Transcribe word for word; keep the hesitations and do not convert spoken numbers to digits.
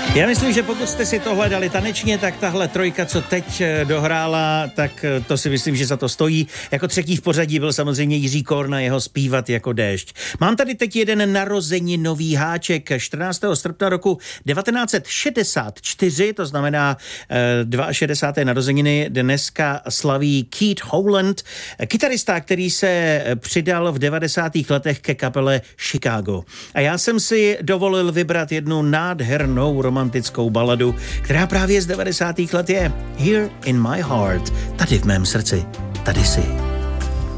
Já myslím, že pokud jste si to hledali tanečně, tak tahle trojka, co teď dohrála, tak to si myslím, že za to stojí. Jako třetí v pořadí byl samozřejmě Jiří Korna, jeho Zpívat jako déšť. Mám tady teď jeden narozeninový háček. čtrnáctého srpna roku devatenáct set šedesát čtyři, to znamená eh, šedesáté dva narozeniny, dneska slaví Keith Howland, kytarista, který se přidal v devadesátých letech ke kapele Chicago. A já jsem si dovolil vybrat jednu nádhernou romantickou baladu, která právě z devadesátých let je Here in my heart, tady v mém srdci, tady si.